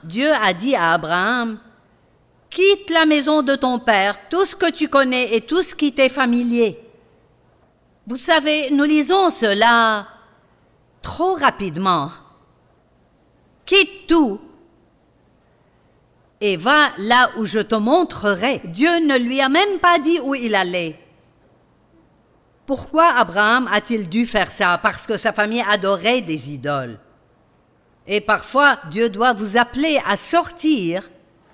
Dieu a dit à Abraham, « Quitte la maison de ton père, tout ce que tu connais et tout ce qui t'est familier. » Vous savez, nous lisons cela trop rapidement. Quitte tout et va là où je te montrerai. Dieu ne lui a même pas dit où il allait. Pourquoi Abraham a-t-il dû faire ça? Parce que sa famille adorait des idoles. Et parfois, Dieu doit vous appeler à sortir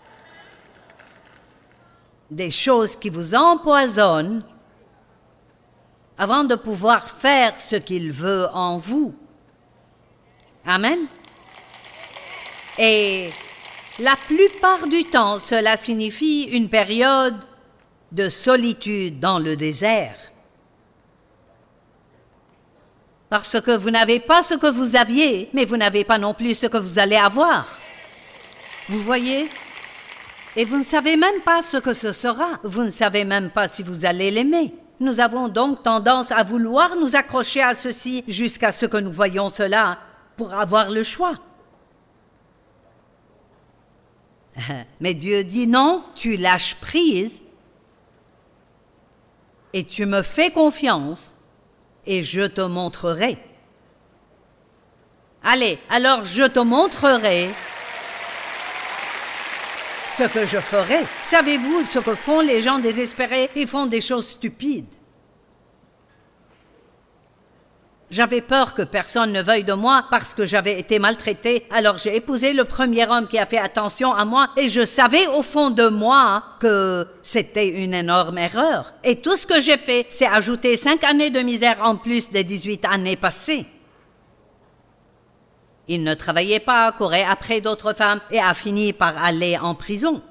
des choses qui vous empoisonnent avant de pouvoir faire ce qu'il veut en vous. Amen. Et la plupart du temps, cela signifie une période de solitude dans le désert. Parce que vous n'avez pas ce que vous aviez, mais vous n'avez pas non plus ce que vous allez avoir. Vous voyez? Et vous ne savez même pas ce que ce sera. Vous ne savez même pas si vous allez l'aimer. Nous avons donc tendance à vouloir nous accrocher à ceci jusqu'à ce que nous voyions cela pour avoir le choix. Mais Dieu dit non, tu lâches prise et tu me fais confiance et je te montrerai. Allez, alors je te montrerai ce que je ferai. Savez-vous ce que font les gens désespérés? Ils font des choses stupides. J'avais peur que personne ne veuille de moi parce que j'avais été maltraitée. Alors j'ai épousé le premier homme qui a fait attention à moi et je savais au fond de moi que c'était une énorme erreur. Et tout ce que j'ai fait, c'est ajouter 5 années de misère en plus des 18 années passées. Il ne travaillait pas, courait après d'autres femmes et a fini par aller en prison.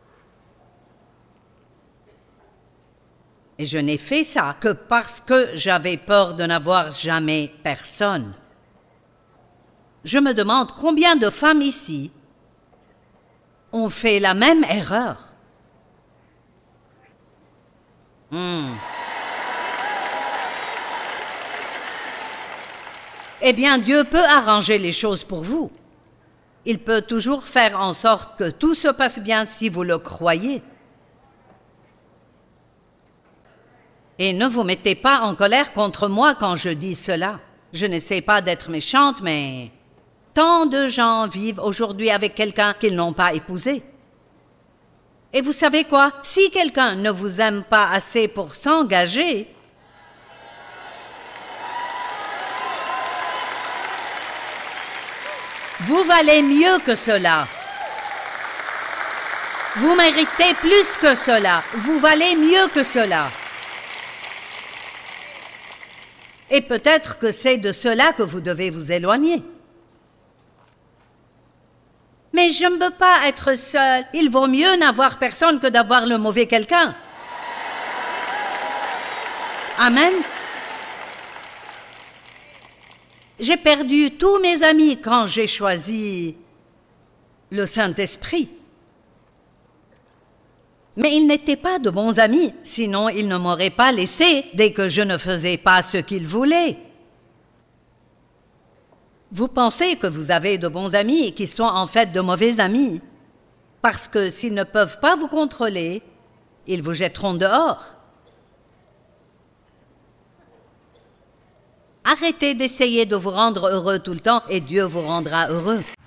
Et je n'ai fait ça que parce que j'avais peur de n'avoir jamais personne. Je me demande combien de femmes ici ont fait la même erreur. Eh bien, Dieu peut arranger les choses pour vous. Il peut toujours faire en sorte que tout se passe bien si vous le croyez. Et ne vous mettez pas en colère contre moi quand je dis cela. Je n'essaie pas d'être méchante, mais tant de gens vivent aujourd'hui avec quelqu'un qu'ils n'ont pas épousé. Et vous savez quoi? Si quelqu'un ne vous aime pas assez pour s'engager, vous valez mieux que cela. Vous méritez plus que cela. Vous valez mieux que cela. Et peut-être que c'est de cela que vous devez vous éloigner. Mais je ne veux pas être seule. Il vaut mieux n'avoir personne que d'avoir le mauvais quelqu'un. Amen. J'ai perdu tous mes amis quand j'ai choisi le Saint-Esprit. Mais ils n'étaient pas de bons amis, sinon ils ne m'auraient pas laissé dès que je ne faisais pas ce qu'ils voulaient. Vous pensez que vous avez de bons amis et qui sont en fait de mauvais amis, parce que s'ils ne peuvent pas vous contrôler, ils vous jetteront dehors. Arrêtez d'essayer de vous rendre heureux tout le temps et Dieu vous rendra heureux.